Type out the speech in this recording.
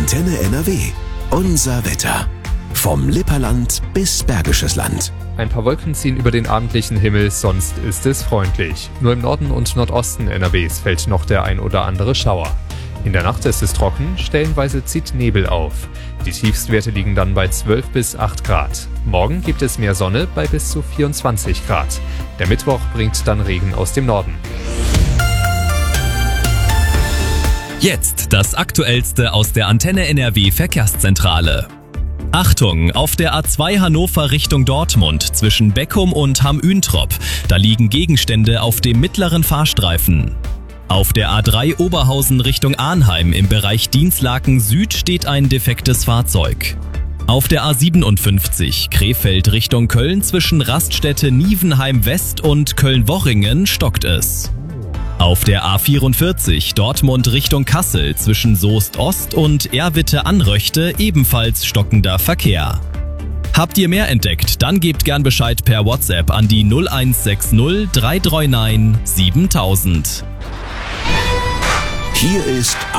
Antenne NRW. Unser Wetter. Vom Lipperland bis Bergisches Land. Ein paar Wolken ziehen über den abendlichen Himmel, sonst ist es freundlich. Nur im Norden und Nordosten NRWs fällt noch der ein oder andere Schauer. In der Nacht ist es trocken, stellenweise zieht Nebel auf. Die Tiefstwerte liegen dann bei 12 bis 8 Grad. Morgen gibt es mehr Sonne bei bis zu 24 Grad. Der Mittwoch bringt dann Regen aus dem Norden. Jetzt das Aktuellste aus der Antenne NRW Verkehrszentrale. Achtung, auf der A2 Hannover Richtung Dortmund zwischen Beckum und Hamm-Üntrop. Da liegen Gegenstände auf dem mittleren Fahrstreifen. Auf der A3 Oberhausen Richtung Arnheim im Bereich Dinslaken Süd steht ein defektes Fahrzeug. Auf der A57 Krefeld Richtung Köln zwischen Raststätte Nievenheim West und Köln-Worringen stockt es. Auf der A44 Dortmund Richtung Kassel zwischen Soest Ost und Erwitte-Anröchte ebenfalls stockender Verkehr. Habt ihr mehr entdeckt? Dann gebt gern Bescheid per WhatsApp an die 0160 339 7000. Hier ist